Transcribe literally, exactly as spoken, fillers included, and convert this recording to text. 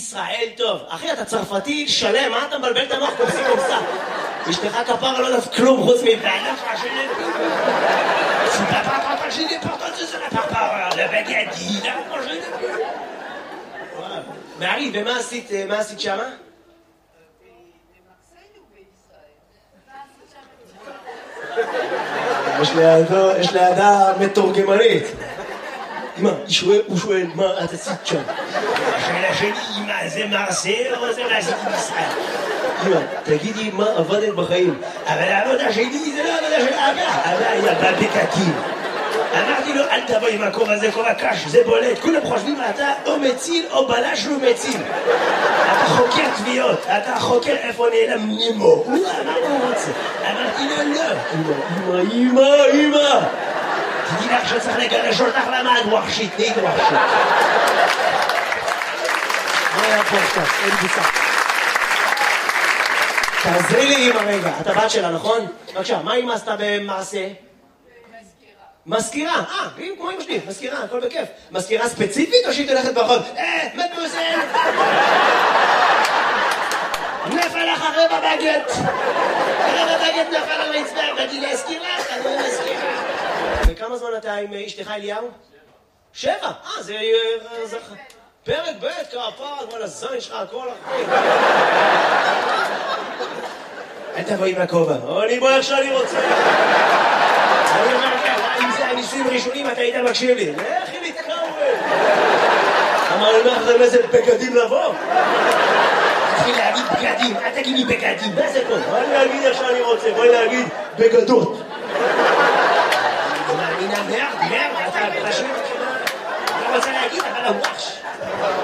ישראל טוב. אחי, אתה צרפתי שלם, מה אתה מבלבל את המוח קומסי קומסה? אשתך כפרה לא יודעת כלום חוץ מבעלה פרשנית. C'est pas papa parce que j'ai des portes de la papa. La baguette, il a mangé de plus. מעריב, ומה עשית, מה עשית שמה? יש לידה מתורגמנית. אמא, הוא שואל, מה את עשית שם? השאלה שלי, אמא, זה מרסיי או זה מה עשית בישראל? אמא, תגידי מה עבדת בחיים. אבל העבודה שלי זה לא עבודה של אבא. אבא היה בבקקים. אמרתי לו, אל תבוא עם הכובע הזה, כובע קש, זה בולט. כולם חושבים, אתה או מציל או בלש לא מציל. אתה חוקר תביעות, אתה חוקר איפה נעלם נימו. הוא אמר הוא רוצה. אמרתי לו, לא. אמא, אמא, אמא. תדעי לך שצריך לגרש אותך למה את ווחשית, נהיית ווחשית. מה היה פה עכשיו? אין בוסה. תעזרי לי אמא רגע, אתה בת שלה, נכון? בבקשה, מה אמא עשתה במעשה? מזכירה, אה, אם כמו אמא שלי, מזכירה, הכל בכיף. מזכירה ספציפית או שהיא תלכת ברחוב? אה, מדמוזל! נפל לך רבע בגט! רבע בגט נפל על הרצפה, באתי להזכיר לך, אני מזכירה. וכמה זמן אתה עם אשתך אליהו? שבע, אה, זה... פרק ב' כפר, כל הזין שלך, הכל אחרי. אל תבוא עם הכובע, אני בוא איך שאני רוצה. אני אומר לך, אם זה הניסויים הראשונים, אתה היית מקשיב לי. איך היא מתקרבת? אמר לי, מה זה איזה בגדים לבוא? תתחיל להגיד בגדים, אל תגיד לי בגדים, מה זה פה? בואי להגיד איך שאני רוצה, בואי להגיד בגדות. אני מאמינה מרד, מרד, אתה פשוט... אני רוצה להגיד, אבל הוואש.